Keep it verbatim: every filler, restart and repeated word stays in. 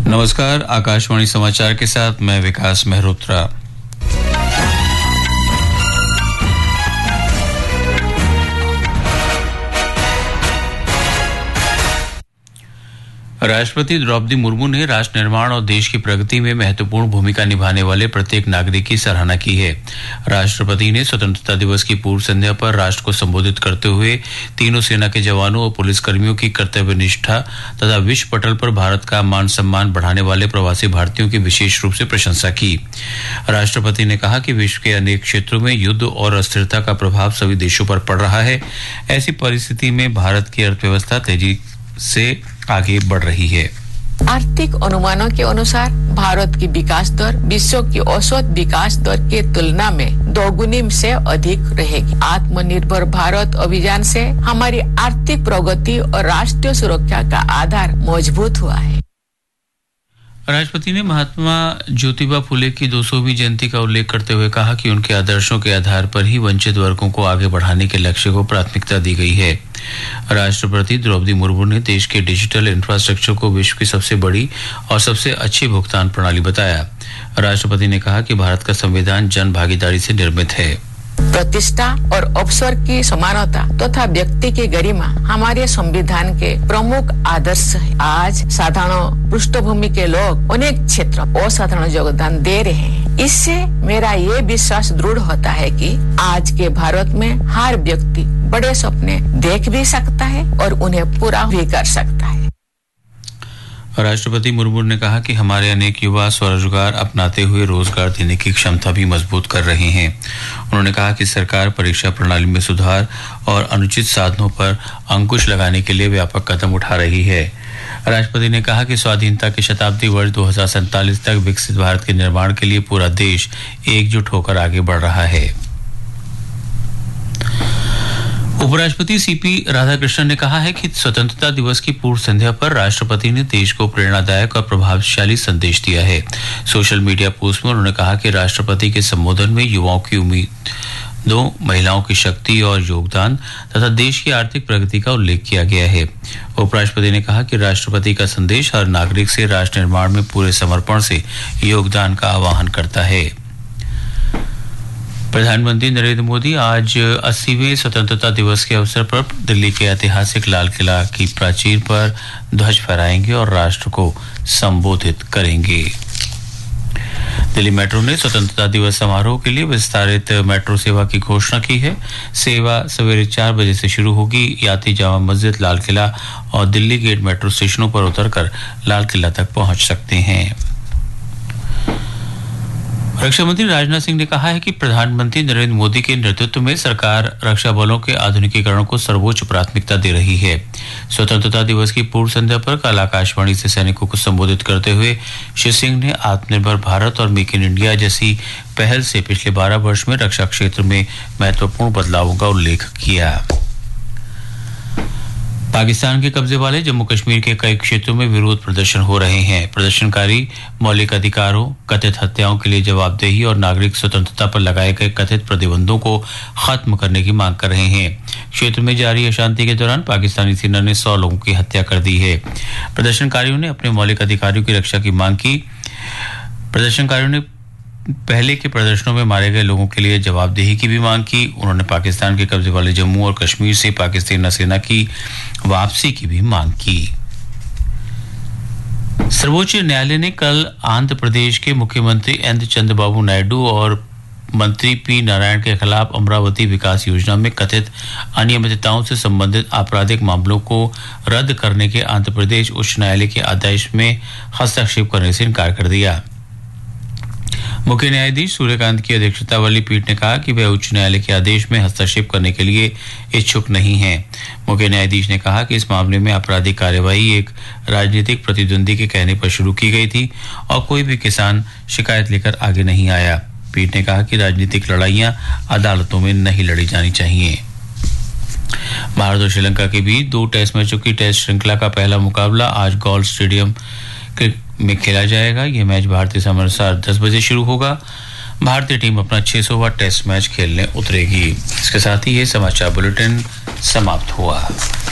नमस्कार, आकाशवाणी समाचार के साथ मैं विकास मेहरोत्रा। राष्ट्रपति द्रौपदी मुर्मू ने राष्ट्र निर्माण और देश की प्रगति में महत्वपूर्ण भूमिका निभाने वाले प्रत्येक नागरिक की सराहना की है। राष्ट्रपति ने स्वतंत्रता दिवस की पूर्व संध्या पर राष्ट्र को संबोधित करते हुए तीनों सेना के जवानों और पुलिसकर्मियों की कर्तव्य निष्ठा तथा विश्व पटल पर भारत का मान सम्मान बढ़ाने वाले प्रवासी भारतीयों की विशेष रूप से प्रशंसा की। राष्ट्रपति ने कहा कि विश्व के अनेक क्षेत्रों में युद्ध और अस्थिरता का प्रभाव सभी देशों पर पड़ रहा है। ऐसी परिस्थिति में भारत की अर्थव्यवस्था तेजी से आगे बढ़ रही है। आर्थिक अनुमानों के अनुसार भारत की विकास दर विश्व की औसत विकास दर के तुलना में दोगुनी से अधिक रहेगी। आत्मनिर्भर भारत अभियान से हमारी आर्थिक प्रगति और राष्ट्रीय सुरक्षा का आधार मजबूत हुआ है। राष्ट्रपति ने महात्मा ज्योतिबा फुले की दो सौवीं जयंती का उल्लेख करते हुए कहा कि उनके आदर्शों के आधार पर ही वंचित वर्गों को आगे बढ़ाने के लक्ष्य को प्राथमिकता दी गई है। राष्ट्रपति द्रौपदी मुर्मू ने देश के डिजिटल इंफ्रास्ट्रक्चर को विश्व की सबसे बड़ी और सबसे अच्छी भुगतान प्रणाली बताया। राष्ट्रपति ने कहा कि भारत का संविधान जन भागीदारी से निर्मित है। प्रतिष्ठा और अवसर की समानता तथा तो व्यक्ति की गरिमा हमारे संविधान के प्रमुख आदर्श है। आज साधारण पृष्ठभूमि के लोग अनेक क्षेत्र असाधारण योगदान दे रहे हैं। इससे मेरा ये विश्वास दृढ़ होता है कि आज के भारत में हर व्यक्ति बड़े सपने देख भी सकता है और उन्हें पूरा भी कर सकता है। राष्ट्रपति मुर्मू ने कहा कि हमारे अनेक युवा स्वरोजगार अपनाते हुए रोजगार देने की क्षमता भी मजबूत कर रहे हैं। उन्होंने कहा कि सरकार परीक्षा प्रणाली में सुधार और अनुचित साधनों पर अंकुश लगाने के लिए व्यापक कदम उठा रही है। राष्ट्रपति ने कहा कि स्वाधीनता के शताब्दी वर्ष दो हज़ार सैंतालीस तक विकसित भारत के निर्माण के लिए पूरा देश एकजुट होकर आगे बढ़ रहा है। उपराष्ट्रपति सीपी राधाकृष्णन ने कहा है कि स्वतंत्रता दिवस की पूर्व संध्या पर राष्ट्रपति ने देश को प्रेरणादायक और प्रभावशाली संदेश दिया है। सोशल मीडिया पोस्ट में उन्होंने कहा कि राष्ट्रपति के संबोधन में युवाओं की उम्मीदों, महिलाओं की शक्ति और योगदान तथा देश की आर्थिक प्रगति का उल्लेख किया गया है। उपराष्ट्रपति ने कहा कि राष्ट्रपति का संदेश हर नागरिक से राष्ट्र निर्माण में पूरे समर्पण से योगदान का आह्वान करता है। प्रधानमंत्री नरेंद्र मोदी आज अस्सीवें स्वतंत्रता दिवस के अवसर पर दिल्ली के ऐतिहासिक लाल किला की प्राचीर पर ध्वज फहराएंगे और राष्ट्र को संबोधित करेंगे। दिल्ली मेट्रो ने स्वतंत्रता दिवस समारोह के लिए विस्तारित मेट्रो सेवा की घोषणा की है। सेवा सवेरे चार बजे से शुरू होगी। यात्री जामा मस्जिद, लाल किला और दिल्ली गेट मेट्रो स्टेशनों पर उतरकर लाल किला तक पहुंच सकते हैं। रक्षा मंत्री राजनाथ सिंह ने कहा है कि प्रधानमंत्री नरेंद्र मोदी के नेतृत्व में सरकार रक्षा बलों के आधुनिकीकरण को सर्वोच्च प्राथमिकता दे रही है। स्वतंत्रता दिवस की पूर्व संध्या पर कल आकाशवाणी से सैनिकों को संबोधित करते हुए श्री सिंह ने आत्मनिर्भर भारत और मेक इन इंडिया जैसी पहल से पिछले बारह वर्ष में रक्षा क्षेत्र में महत्वपूर्ण बदलावों का उल्लेख किया। पाकिस्तान के कब्जे वाले जम्मू कश्मीर के कई क्षेत्रों में विरोध प्रदर्शन हो रहे हैं। प्रदर्शनकारी मौलिक अधिकारों, कथित हत्याओं के लिए जवाबदेही और नागरिक स्वतंत्रता पर लगाए गए कथित प्रतिबंधों को खत्म करने की मांग कर रहे हैं। क्षेत्र में जारी अशांति के दौरान पाकिस्तानी सेना ने सौ लोगों की हत्या कर दी है। प्रदर्शनकारियों ने अपने मौलिक अधिकारों की रक्षा की मांग की। प्रदर्शनकारियों ने पहले के प्रदर्शनों में मारे गए लोगों के लिए जवाबदेही की भी मांग की। उन्होंने पाकिस्तान के कब्जे वाले जम्मू और कश्मीर से पाकिस्तानी सेना की वापसी की भी मांग की। सर्वोच्च न्यायालय ने कल आंध्र प्रदेश के मुख्यमंत्री एन चंद्रबाबू नायडू और मंत्री पी नारायण के खिलाफ अमरावती विकास योजना में कथित अनियमितताओं से संबंधित आपराधिक मामलों को रद्द करने के आंध्र प्रदेश उच्च न्यायालय के आदेश में हस्तक्षेप करने से इनकार कर दिया। मुख्य न्यायाधीश सूर्यकांत की अध्यक्षता वाली पीठ ने कहा कि वह उच्च न्यायालय के आदेश में हस्तक्षेप करने के लिए इच्छुक नहीं है। मुख्य न्यायाधीश ने कहा कि इस मामले में आपराधिक कार्यवाही एक राजनीतिक प्रतिद्वंदी के कहने पर शुरू की गई थी और कोई भी किसान शिकायत लेकर आगे नहीं आया। पीठ ने कहा कि राजनीतिक लड़ाइयां अदालतों में नहीं लड़ी जानी चाहिए। भारत और श्रीलंका के बीच दो टेस्ट मैचों की टेस्ट श्रृंखला का पहला मुकाबला आज गॉल्फ स्टेडियम में खेला जाएगा। यह मैच भारतीय समय अनुसार दस बजे शुरू होगा। भारतीय टीम अपना छह सौवां टेस्ट मैच खेलने उतरेगी। इसके साथ ही ये समाचार बुलेटिन समाप्त हुआ।